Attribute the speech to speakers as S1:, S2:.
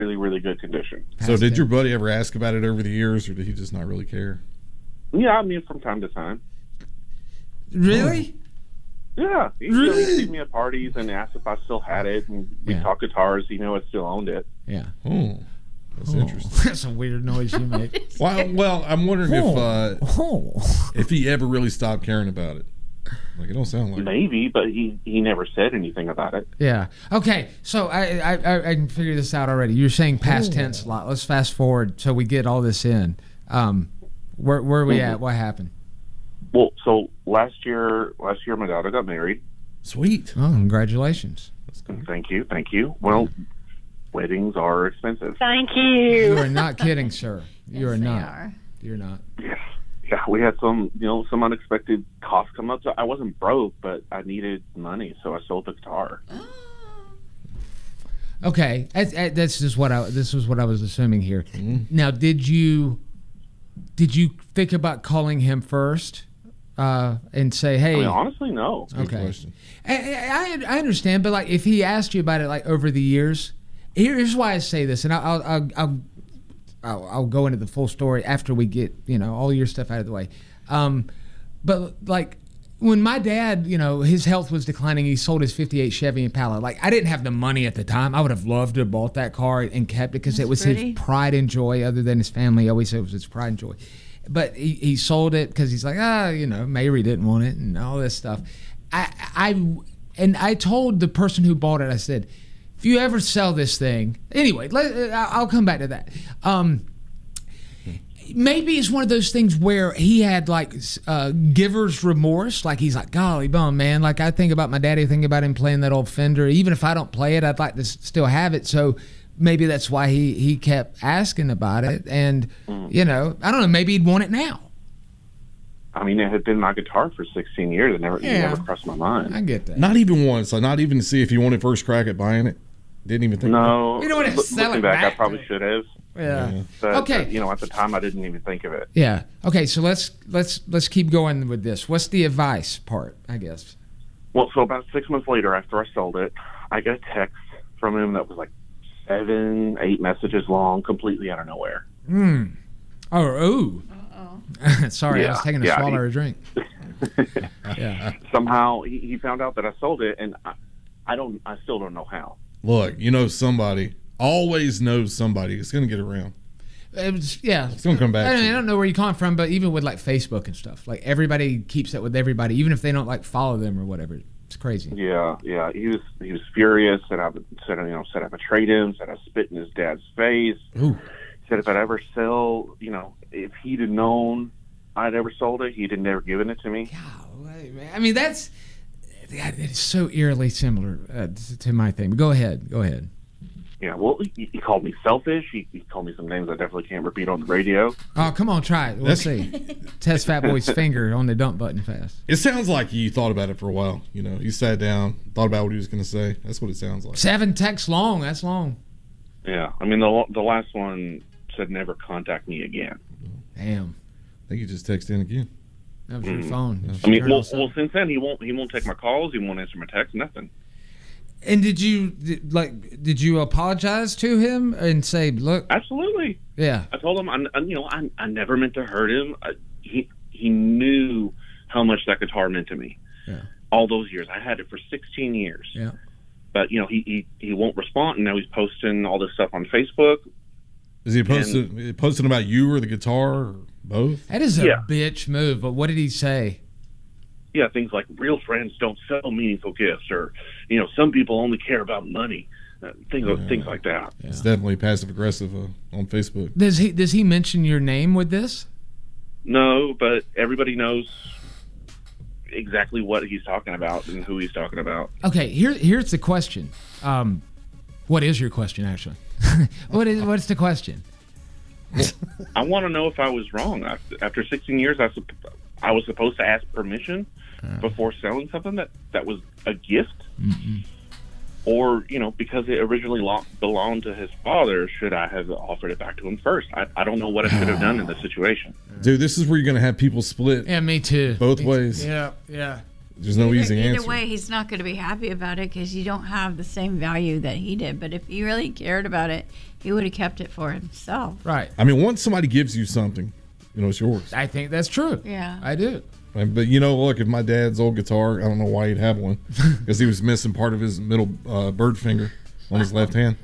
S1: really, really good condition.
S2: So did your buddy ever ask about it over the years, or did he just not really care?
S1: Yeah, I mean, from time to time.
S3: Really?
S1: Yeah, he'd see me at parties and asked if I still had it, and we talk guitars. He knew I still owned it.
S3: Yeah.
S2: Oh, that's interesting.
S3: That's a weird noise you make.
S2: Well, I'm wondering if he ever really stopped caring about it. Like, it don't sound like
S1: maybe, but he never said anything about it.
S3: Yeah. Okay. So I can figure this out already. You're saying past tense a lot. Let's fast forward so we get all this in. Where are we at? What happened?
S1: Well, so last year my daughter got married.
S2: Sweet.
S3: Oh, congratulations.
S1: Thank you. Well, weddings are expensive.
S4: Thank you.
S3: You are not kidding, sir. You
S4: Yes,
S3: are
S4: they
S3: not.
S4: are.
S3: You're not.
S1: Yeah, we had some unexpected costs come up. So I wasn't broke, but I needed money, so I sold the guitar.
S3: Okay, this is what I was assuming here. Now, did you think about calling him first and say, "Hey"?
S1: I mean, honestly, no.
S3: Okay. Question. I understand, but like if he asked you about it like over the years, here's why I say this, and I'll go into the full story after we get all your stuff out of the way. But like when my dad, his health was declining, he sold his '58 Chevy Impala. Like I didn't have the money at the time. I would have loved to have bought that car and kept it because it was his pride and joy. Other than his family, always said it was his pride and joy. But he sold it because he's like, Mary didn't want it and all this stuff. I told the person who bought it, I said, if you ever sell this thing, anyway, I'll come back to that. Maybe it's one of those things where he had like giver's remorse. Like he's like, golly bum, man. Like I think about my daddy, think about him playing that old Fender. Even if I don't play it, I'd like to still have it. So maybe that's why he kept asking about it. And, I don't know, maybe he'd want it now.
S1: I mean, it had been my guitar for 16 years. It never crossed my mind.
S3: I get that.
S2: Not even once. Like, not even to see if you wanted first crack at buying it. Didn't even think.
S1: No.
S3: You don't want to sell
S1: Looking
S3: it
S1: back,
S3: back.
S1: I probably should have.
S3: Yeah.
S1: But,
S3: okay.
S1: At the time, I didn't even think of it.
S3: Yeah. Okay. So let's keep going with this. What's the advice part? I guess.
S1: Well, so about 6 months later, after I sold it, I got a text from him that was like 7, 8 messages long, completely out of nowhere.
S3: Oh. Sorry, I was taking a swallow of a drink. Yeah.
S1: Somehow he found out that I sold it, and I still don't know how.
S2: Look, somebody always knows somebody. It's going to get around. It's going to come back.
S3: I don't know where you come from, but even with like Facebook and stuff, like everybody keeps it with everybody, even if they don't like follow them or whatever. It's crazy.
S1: Yeah. He was furious, and I set up a trade-in, said I spit in his dad's face.
S2: Ooh.
S1: Said if I'd ever sell, if he'd have known I'd ever sold it, he'd have never given it to me.
S3: Golly, man. I mean, it is so eerily similar to my thing. Go ahead.
S1: Yeah, well, he called me selfish. He called me some names I definitely can't repeat on the radio.
S3: Oh, come on, try it. We'll see. Test Fat Boy's finger on the dump button fast.
S2: It sounds like you thought about it for a while. You sat down, thought about what he was going to say. That's what it sounds like.
S3: 7 texts long. That's long.
S1: Yeah, I mean, the last one said never contact me again.
S3: Damn.
S2: I think he just texted in again.
S3: That was your phone.
S1: I mean, well, since then he won't take my calls. He won't answer my texts. Nothing.
S3: And did you apologize to him and say, look?
S1: Absolutely.
S3: Yeah.
S1: I told him, I never meant to hurt him. He knew how much that guitar meant to me.
S3: Yeah.
S1: All those years. I had it for 16 years.
S3: Yeah.
S1: But, he won't respond, and now he's posting all this stuff on Facebook.
S2: Is he posting about you or the guitar or both?
S3: That is a bitch move, but what did he say?
S1: Yeah, things like real friends don't sell meaningful gifts, or some people only care about money, things like that.
S2: Yeah. It's definitely passive aggressive on Facebook.
S3: Does he mention your name with this?
S1: No, but everybody knows exactly what he's talking about and who he's talking about.
S3: Okay, here's the question. What is your question, actually? What's the question?
S1: I want to know if I was wrong. After 16 years, I was supposed to ask permission before selling something that was a gift. Or, because it originally belonged to his father, should I have offered it back to him first? I don't know what I should have done in this situation.
S2: Dude, this is where you're going to have people split.
S3: Yeah, me too.
S2: Both ways.
S3: Yeah.
S2: There's no easy answer.
S4: Either way, he's not going to be happy about it because you don't have the same value that he did. But if he really cared about it, he would have kept it for himself.
S3: Right.
S2: I mean, once somebody gives you something, it's yours.
S3: I think that's true.
S4: Yeah.
S3: I do.
S2: But look, if my dad's old guitar, I don't know why he'd have one, because he was missing part of his middle bird finger on his left hand.